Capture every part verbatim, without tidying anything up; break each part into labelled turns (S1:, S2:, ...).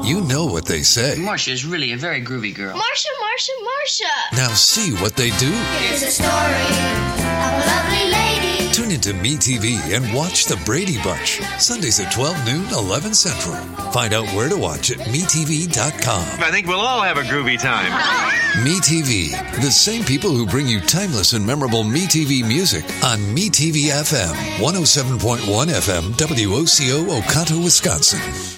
S1: You know what they say.
S2: Marcia is really a very groovy girl.
S3: Marcia, Marcia, Marcia.
S1: Now see what they do.
S3: Here's a story of a lovely lady.
S1: Tune into MeTV and watch The Brady Bunch. Sundays at twelve noon, eleven Central. Find out where to watch at me T V dot com.
S4: I think we'll all have a groovy time.
S1: MeTV, the same people who bring you timeless and memorable MeTV music on MeTV F M, one oh seven point one F M, W O C O, Oconto, Wisconsin.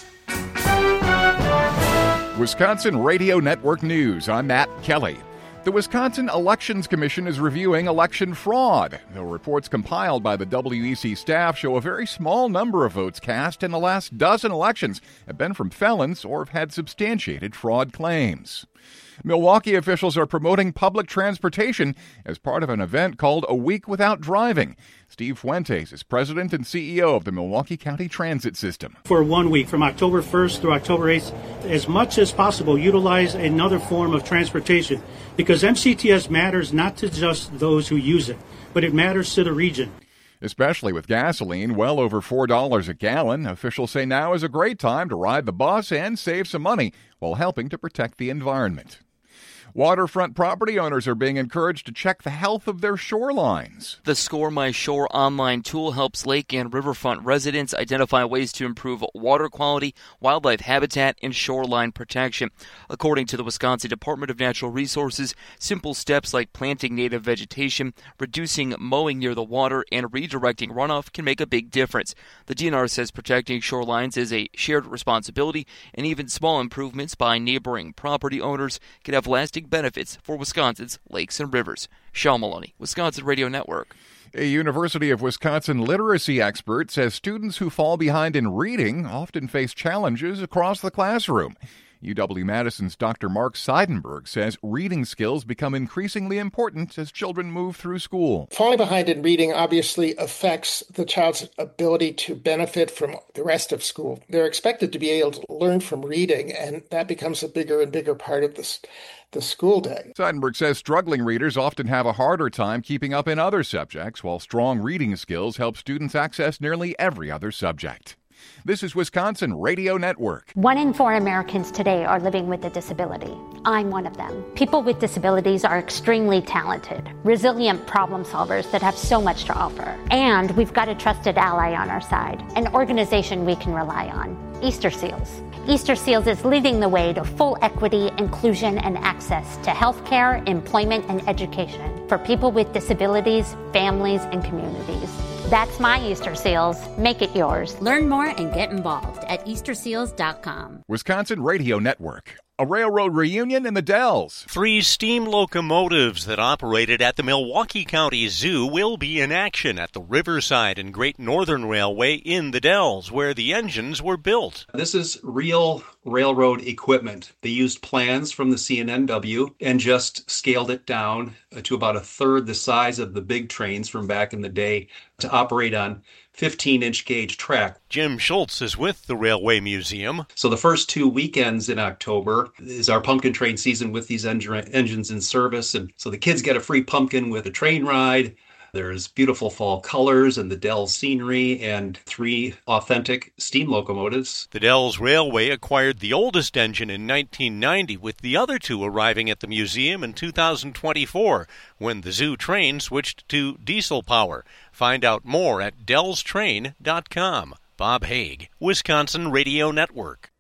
S5: Wisconsin Radio Network News. I'm Matt Kelly. The Wisconsin Elections Commission is reviewing election fraud. The reports compiled by the W E C staff show a very small number of votes cast in the last dozen elections have been from felons or have had substantiated fraud claims. Milwaukee officials are promoting public transportation as part of an event called A Week Without Driving. Steve Fuentes is president and C E O of the Milwaukee County Transit System.
S6: For one week, from October first through October eighth, as much as possible, utilize another form of transportation because M C T S matters not to just those who use it, but it matters to the region.
S5: Especially with gasoline well over four dollars a gallon, officials say now is a great time to ride the bus and save some money while helping to protect the environment. Waterfront property owners are being encouraged to check the health of their shorelines.
S7: The Score My Shore online tool helps lake and riverfront residents identify ways to improve water quality, wildlife habitat, and shoreline protection. According to the Wisconsin Department of Natural Resources, simple steps like planting native vegetation, reducing mowing near the water, and redirecting runoff can make a big difference. The D N R says protecting shorelines is a shared responsibility, and even small improvements by neighboring property owners can have lasting benefits for Wisconsin's lakes and rivers. Sean Maloney, Wisconsin Radio Network.
S5: A University of Wisconsin literacy expert says students who fall behind in reading often face challenges across the classroom. U W-Madison's Doctor Mark Seidenberg says reading skills become increasingly important as children move through school.
S8: Falling behind in reading obviously affects the child's ability to benefit from the rest of school. They're expected to be able to learn from reading, and that becomes a bigger and bigger part of this. the school day.
S5: Seidenberg says struggling readers often have a harder time keeping up in other subjects, while strong reading skills help students access nearly every other subject. This is Wisconsin Radio Network.
S9: One in four Americans today are living with a disability. I'm one of them. People with disabilities are extremely talented, resilient problem solvers that have so much to offer. And we've got a trusted ally on our side, an organization we can rely on, Easter Seals. Easter Seals is leading the way to full equity, inclusion, and access to healthcare, employment, and education for people with disabilities, families, and communities. That's my Easter Seals. Make it yours.
S10: Learn more and get involved at easter seals dot com.
S5: Wisconsin Radio Network. A railroad reunion in the Dells.
S11: Three steam locomotives that operated at the Milwaukee County Zoo will be in action at the Riverside and Great Northern Railway in the Dells, where the engines were built.
S12: This is real railroad equipment. They used plans from the C N N W and just scaled it down to about a third the size of the big trains from back in the day to operate on fifteen-inch gauge track.
S11: Jim Schultz is with the Railway Museum.
S12: So the first two weekends in October is our pumpkin train season with these en- engines in service. And so the kids get a free pumpkin with a train ride. There's beautiful fall colors and the Dells scenery and three authentic steam locomotives.
S11: The Dells Railway acquired the oldest engine in nineteen ninety, with the other two arriving at the museum in two thousand twenty-four, when the zoo train switched to diesel power. Find out more at dells train dot com. Bob Haig, Wisconsin Radio Network.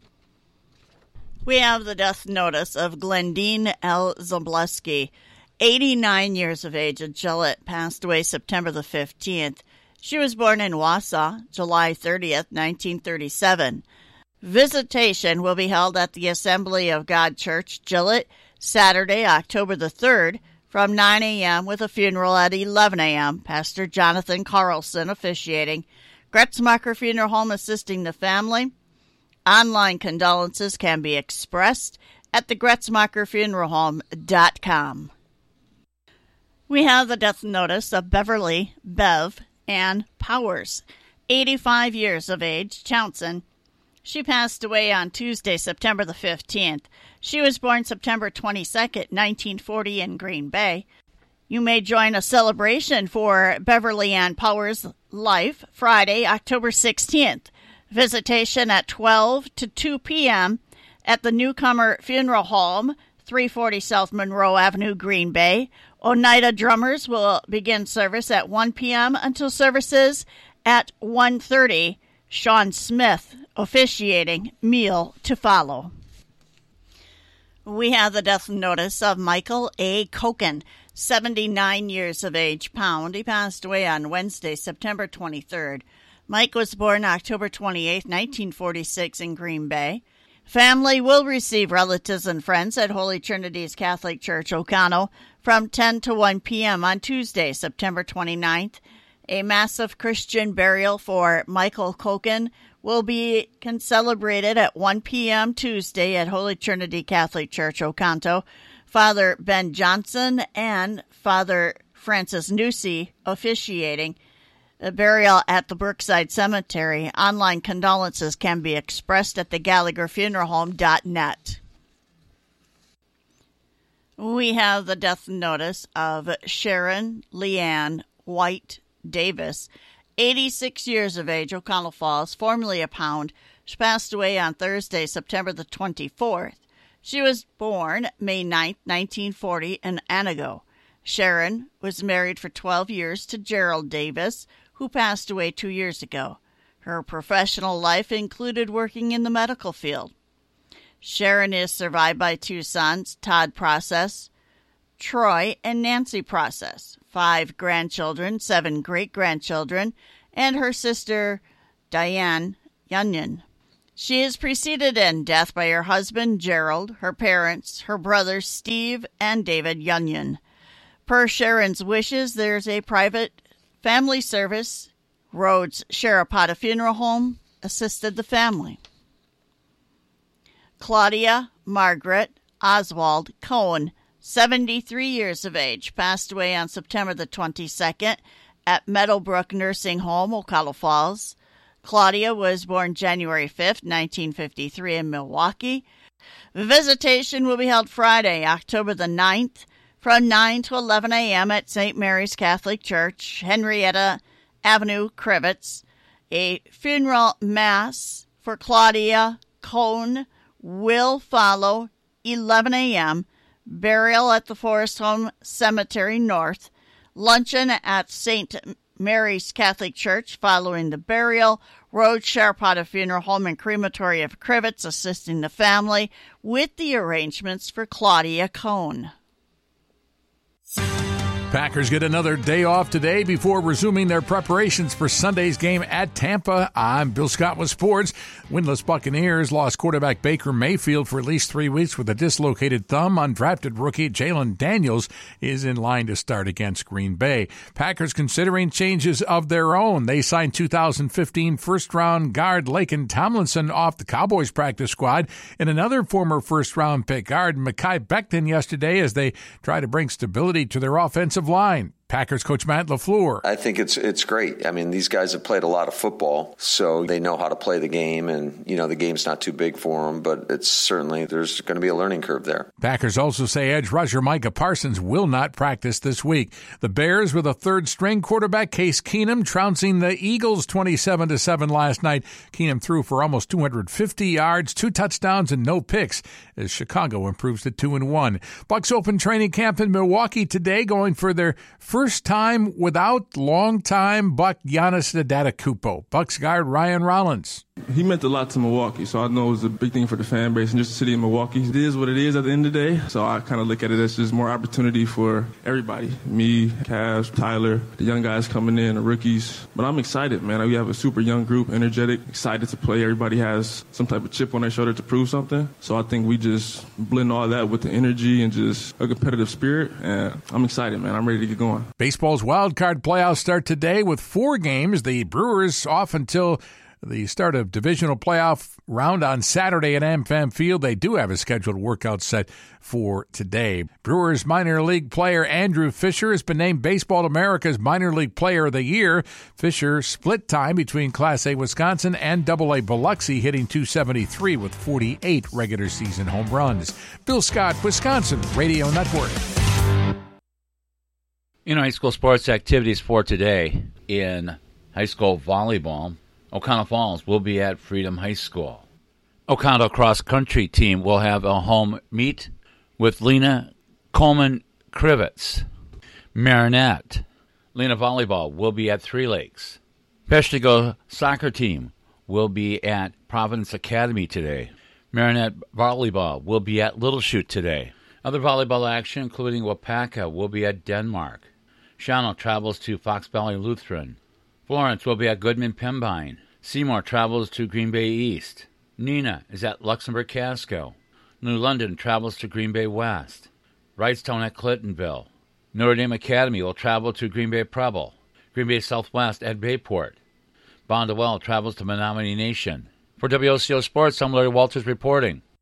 S13: We have the death notice of Glendine L. Zableski, eighty-nine years of age, at Gillette, passed away September the fifteenth. She was born in Wausau, July thirtieth, nineteen thirty-seven. Visitation will be held at the Assembly of God Church, Gillette, Saturday, October the third, from nine a.m. with a funeral at eleven a.m. Pastor Jonathan Carlson officiating. Gretzmacher Funeral Home assisting the family. Online condolences can be expressed at the gretzmacher funeral home dot com. We have the death notice of Beverly Bev Ann Powers, eighty-five years of age, Townsend. She passed away on Tuesday, September the fifteenth. She was born September twenty-second, nineteen forty in Green Bay. You may join a celebration for Beverly Ann Powers' life Friday, October sixteenth. Visitation at twelve to two p.m. at the Newcomer Funeral Home, three forty South Monroe Avenue, Green Bay. Oneida Drummers will begin service at one p.m. until services at one thirty. Sean Smith officiating, meal to follow. We have the death notice of Michael A. Koken, seventy-nine years of age, Pound. He passed away on Wednesday, September twenty-third. Mike was born October twenty-eighth, nineteen forty-six in Green Bay. Family will receive relatives and friends at Holy Trinity's Catholic Church, Oconto, from ten to one p.m. on Tuesday, September twenty-ninth. A massive Christian burial for Michael Koken will be celebrated at one p.m. Tuesday at Holy Trinity Catholic Church, Oconto. Father Ben Johnson and Father Francis Newsey officiating. A burial at the Brookside Cemetery. Online condolences can be expressed at the Gallagher Funeral Home dot net. We have the death notice of Sharon Leanne White Davis, eighty-six years of age, O'Connell Falls, formerly a Pound. She passed away on Thursday, September the twenty-fourth. She was born May ninth, nineteen forty, in Anago. Sharon was married for twelve years to Gerald Davis, who passed away two years ago. Her professional life included working in the medical field. Sharon is survived by two sons, Todd Process, Troy, and Nancy Process, five grandchildren, seven great-grandchildren, and her sister, Diane Yunyan. She is preceded in death by her husband, Gerald, her parents, her brothers, Steve and David Yunyan. Per Sharon's wishes, there's a private family service. Rhodes Sharapata Funeral Home assisted the family. Claudia Margaret Oswald Cohen, seventy-three years of age, passed away on September the twenty-second at Meadowbrook Nursing Home, Ocala Falls. Claudia was born January fifth, nineteen fifty-three in Milwaukee. Visitation will be held Friday, October the ninth, from nine to eleven a.m. at Saint Mary's Catholic Church, Henrietta Avenue, Crivets. A funeral mass for Claudia Cohn will follow eleven a.m., burial at the Forest Home Cemetery North, luncheon at Saint Mary's Catholic Church following the burial, Rhodes Sharapata Funeral Home and Crematory of Crivets assisting the family with the arrangements for Claudia Cohn.
S14: Packers get another day off today before resuming their preparations for Sunday's game at Tampa. I'm Bill Scott with sports. Winless Buccaneers lost quarterback Baker Mayfield for at least three weeks with a dislocated thumb. Undrafted rookie Jalen Daniels is in line to start against Green Bay. Packers considering changes of their own. They signed two thousand fifteen first-round guard Laken Tomlinson off the Cowboys practice squad and another former first-round pick guard Mekhi Becton yesterday as they try to bring stability to their offensive line. Packers coach Matt LaFleur.
S15: I think it's it's great. I mean, these guys have played a lot of football, so they know how to play the game, and, you know, the game's not too big for them, but it's certainly, there's going to be a learning curve there.
S14: Packers also say edge rusher Micah Parsons will not practice this week. The Bears with a third-string quarterback Case Keenum trouncing the Eagles twenty-seven to seven last night. Keenum threw for almost two hundred fifty yards, two touchdowns, and no picks as Chicago improves to two and one. Bucs open training camp in Milwaukee today, going for their first time without longtime Buck Giannis Antetokounmpo. Bucks guard Ryan Rollins.
S16: He meant a lot to Milwaukee, so I know it was a big thing for the fan base and just the city of Milwaukee. It is what it is at the end of the day, so I kind of look at it as just more opportunity for everybody. Me, Cavs, Tyler, the young guys coming in, the rookies. But I'm excited, man. We have a super young group, energetic, excited to play. Everybody has some type of chip on their shoulder to prove something. So I think we just blend all that with the energy and just a competitive spirit, and I'm excited, man. I'm ready to get going.
S14: Baseball's wild card playoffs start today with four games. The Brewers off until the start of divisional playoff round on Saturday at AmFam Field. They do have a scheduled workout set for today. Brewers minor league player Andrew Fisher has been named Baseball America's Minor League Player of the Year. Fisher split time between Class A Wisconsin and Double A Biloxi, hitting two seventy-three with forty-eight regular season home runs. Bill Scott, Wisconsin Radio Network.
S17: In high school sports activities for today, in high school volleyball, Oconto Falls will be at Freedom High School. Oconto Cross Country team will have a home meet with Lena Coleman Krivitz. Marinette Lena Volleyball will be at Three Lakes. Peshtigo Soccer team will be at Providence Academy today. Marinette Volleyball will be at Little Chute today. Other volleyball action, including Wapaka, will be at Denmark. Shawano travels to Fox Valley Lutheran. Florence will be at Goodman Pembine. Seymour travels to Green Bay East. Nina is at Luxembourg Casco. New London travels to Green Bay West. Wrightstown at Clintonville. Notre Dame Academy will travel to Green Bay Preble. Green Bay Southwest at Bayport. Bondwell travels to Menominee Nation. For W O C O Sports, I'm Larry Walters reporting.